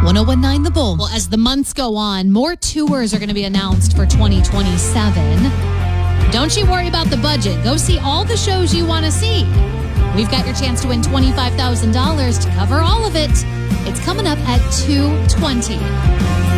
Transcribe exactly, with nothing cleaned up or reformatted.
one oh one nine The Bull. Well, as the months go on, more tours are going to be announced for twenty twenty-seven. Don't you worry about the budget. Go see all the shows you want to see. We've got your chance to win twenty-five thousand dollars to cover all of it. It's coming up at two twenty.